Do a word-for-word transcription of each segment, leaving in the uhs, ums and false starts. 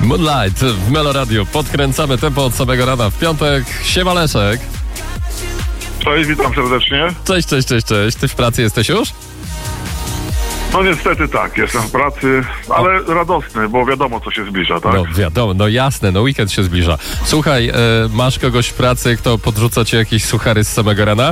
Moonlight w Melo Radio. Podkręcamy tempo od samego rana w piątek. Siema Leszek. Cześć, witam serdecznie. Cześć, cześć, cześć, cześć. Ty w pracy jesteś już? No niestety tak, jestem w pracy, ale o. radosny, bo wiadomo, co się zbliża, tak? No wiadomo, no jasne, no weekend się zbliża. Słuchaj, e, masz kogoś w pracy, kto podrzuca ci jakieś suchary z samego rana?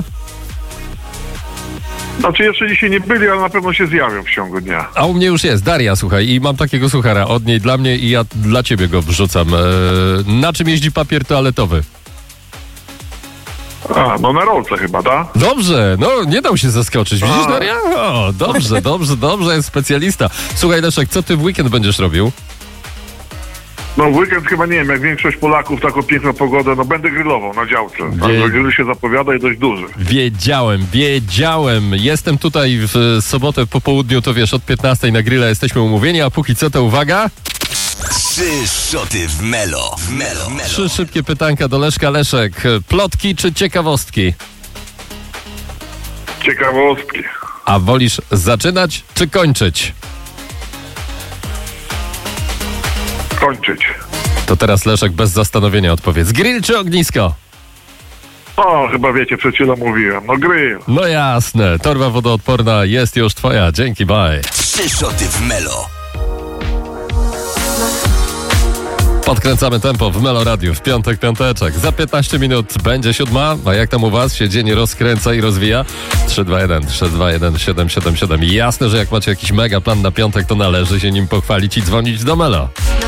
Znaczy jeszcze dzisiaj nie byli, ale na pewno się zjawią w ciągu dnia. A u mnie już jest Daria, słuchaj, i mam takiego suchara od niej dla mnie i ja dla ciebie go wrzucam. E, na czym jeździ papier toaletowy? A, no na rolce chyba, tak? Dobrze, no nie dał się zaskoczyć, widzisz A. Daria? O, dobrze, dobrze, dobrze, jest specjalista. Słuchaj Leszek, co ty w weekend będziesz robił? No w weekend chyba nie wiem, jak większość Polaków, taką piękną pogodę, no będę grillował na działce. Wie... Grill się zapowiada i dość duży. Wiedziałem, wiedziałem. Jestem tutaj w sobotę po południu, to wiesz, od piętnastej na grilla jesteśmy umówieni, a póki co to uwaga... Trzy szoty w Melo. W Melo. Melo. Trzy szybkie pytanka do Leszka. Leszek, plotki czy ciekawostki? Ciekawostki. A wolisz zaczynać czy kończyć? Kończyć. To teraz Leszek bez zastanowienia odpowiedz. Grill czy ognisko? O, chyba wiecie, przed chwilą mówiłem. No grill. No jasne. Torba wodoodporna jest już twoja. Dzięki, bye. Trzy szoty w Melo. Podkręcamy tempo w Melo Radio w piątek, piąteczek. Za piętnaście minut będzie siódma. A jak tam u was się dzień rozkręca i rozwija? trzy dwa jeden, trzy dwa jeden, siedem siedem siedem. Jasne, że jak macie jakiś mega plan na piątek, to należy się nim pochwalić i dzwonić do Melo.